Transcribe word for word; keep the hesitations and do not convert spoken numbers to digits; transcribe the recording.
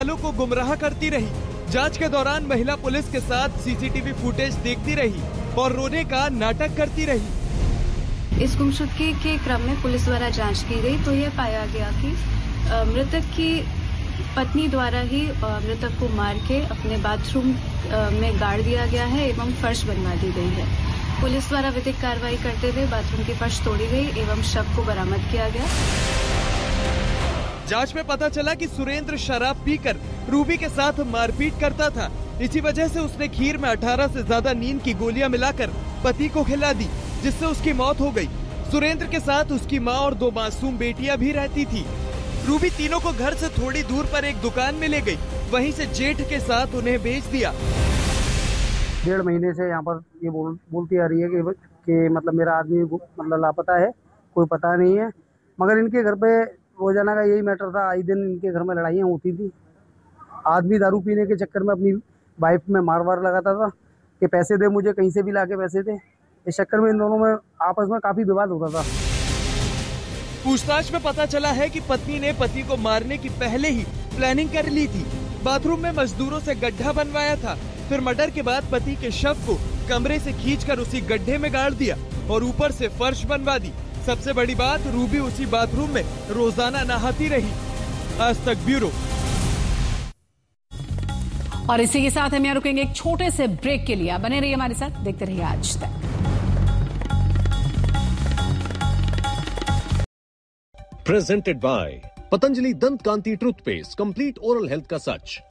वालों को गुमराह करती रही। जांच के दौरान महिला पुलिस के साथ सीसीटीवी फुटेज देखती रही और रोने का नाटक करती रही। इस गुमशुदगी के क्रम में पुलिस द्वारा जांच की गई तो यह पाया गया कि मृतक की पत्नी द्वारा ही मृतक को मार के अपने बाथरूम में गाड़ दिया गया है एवं फर्श बनवा दी गई है। पुलिस द्वारा विधिक कार्रवाई करते हुए बाथरूम की फर्श तोड़ी गई एवं शव को बरामद किया गया। जांच में पता चला कि सुरेंद्र शराब पीकर रूबी के साथ मारपीट करता था। इसी वजह से उसने खीर में अठारह से ज्यादा नींद की गोलियां मिलाकर पति को खिला दी, जिससे उसकी मौत हो गई। सुरेंद्र के साथ उसकी मां और दो मासूम बेटियां भी रहती थी। रूबी तीनों को घर से थोड़ी दूर पर एक दुकान में ले गई, वहीं से जेठ के साथ उन्हें बेच दिया। डेढ़ महीने से यहाँ पर ये बोल, बोलती आ रही है कि, कि मतलब मेरा आदमी मतलब लापता है, कोई पता नहीं है। मगर इनके घर पे रोजाना का यही मैटर था, आई दिन इनके घर में लड़ाइयाँ होती थी। आदमी दारू पीने के चक्कर में अपनी वाइफ में मार वार लगाता था कि पैसे दे मुझे, कहीं से भी लाके पैसे दे। इस चक्कर में इन दोनों में आपस में काफी विवाद होता था। पूछताछ में पता चला है कि पत्नी ने पति को मारने की पहले ही प्लानिंग कर ली थी। बाथरूम में मजदूरों से गड्ढा बनवाया था, फिर मर्डर के बाद पति के शव को कमरे से खींचकर उसी गड्ढे में गाड़ दिया और ऊपर से फर्श बनवा दी। सबसे बड़ी बात, रूबी उसी बाथरूम में रोजाना नहाती रही। आज तक ब्यूरो। और इसी के साथ हम यहाँ रुकेंगे एक छोटे से ब्रेक के लिए। बने रहिए हमारे साथ, देखते रहिए आज तक। प्रेजेंटेड बाय पतंजलि दंत कांति टूथपेस्ट, कंप्लीट ओरल हेल्थ का सच।